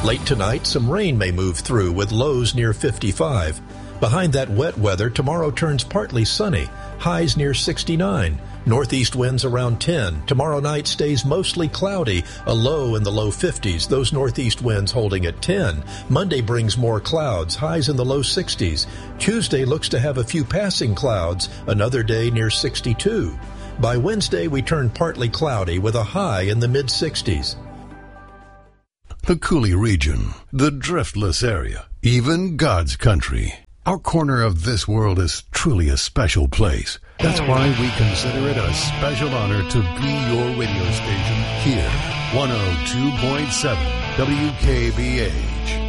Late tonight, some rain may move through with lows near 55. Behind that wet weather, tomorrow turns partly sunny, highs near 69. Northeast winds around 10. Tomorrow night stays mostly cloudy, a low in the low 50s, those northeast winds holding at 10. Monday brings more clouds, highs in the low 60s. Tuesday looks to have a few passing clouds, another day near 62. By Wednesday, we turn partly cloudy with a high in the mid-60s. The Coulee region, the driftless area, even God's country. Our corner of this world is truly a special place. That's why we consider it a special honor to be your radio station here. 102.7 WKBH.